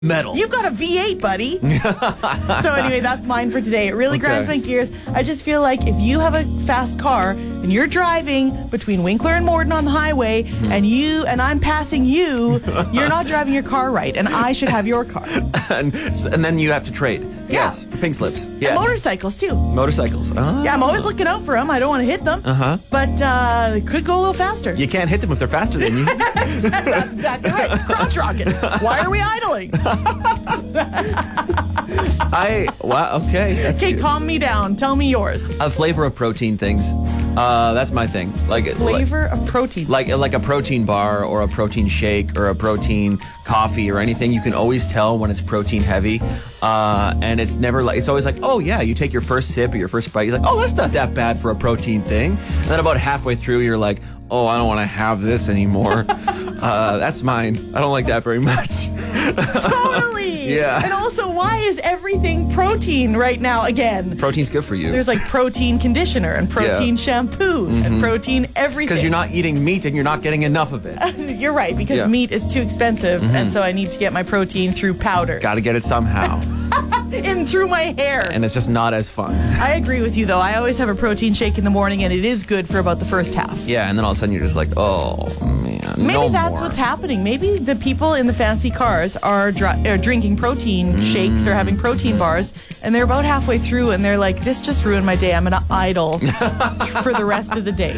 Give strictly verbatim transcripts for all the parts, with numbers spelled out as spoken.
metal. You've got a V eight, buddy. So anyway, that's mine for today. It really Okay. grinds my gears. I just feel like if you have a fast car and you're driving between Winkler and Morden on the highway, Hmm. and you and I'm passing you, you're not driving your car right, and I should have your car. and, and then you have to trade. Yeah. Yes. For pink slips. Yes. And motorcycles too. Motorcycles. Ah. Yeah, I'm always looking out for them. I don't want to hit them. Uh-huh. But uh, they could go a little faster. You can't hit them if they're faster than you. That's exactly right. Crotch rockets. Why are we idling? I, wow, okay. That's Okay, good. calm me down. Tell me yours. A flavor of protein things. Uh, that's my thing. Like Flavor of protein. Like like a protein bar or a protein shake or a protein coffee or anything. You can always tell when it's protein heavy, uh, and it's never like it's always like, oh yeah, you take your first sip or your first bite, you're like, oh, that's not that bad for a protein thing, and then about halfway through, you're like, oh, I don't want to have this anymore. uh, that's mine. I don't like that very much. Totally. Yeah. And also, why is everything protein right now again? Protein's good for you. There's like protein conditioner and protein Yeah. shampoo and protein everything. Because you're not eating meat and you're not getting enough of it. You're right, because Yeah. meat is too expensive, and so I need to get my protein through powder. Got to get it somehow. In through my hair. And it's just not as fun. I agree with you, though. I always have a protein shake in the morning, and it is good for about the first half. Yeah, and then all of a sudden you're just like, oh, man, Maybe no that's more. what's happening. Maybe the people in the fancy cars are, dr- are drinking protein shakes or having protein bars, and they're about halfway through, and they're like, this just ruined my day. I'm going to idle for the rest of the day.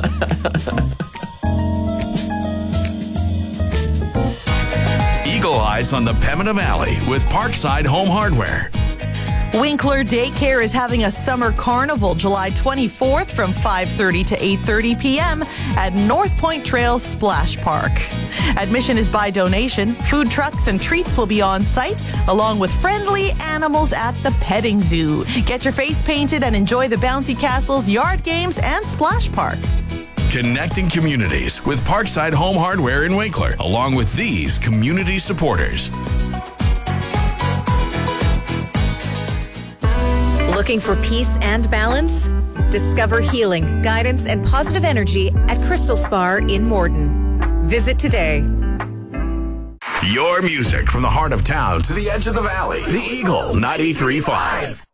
Eagle Eyes on the Pembina Valley with Parkside Home Hardware. Winkler Daycare is having a summer carnival July twenty-fourth from five thirty to eight thirty p.m. at North Point Trails Splash Park. Admission is by donation. Food trucks and treats will be on site, along with friendly animals at the petting zoo. Get your face painted and enjoy the bouncy castles, yard games, and splash park. Connecting communities with Parkside Home Hardware in Winkler, along with these community supporters. Looking for peace and balance? Discover healing, guidance, and positive energy at Crystal Spa in Morden. Visit today. Your music from the heart of town to the edge of the valley. The Eagle ninety-three point five.